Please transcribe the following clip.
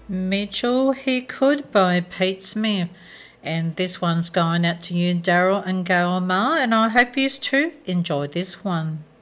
Mitchell, He Could by Pete Smith. And this one's going out to you, Daryl and Gail Ma, and I hope you too enjoy this one.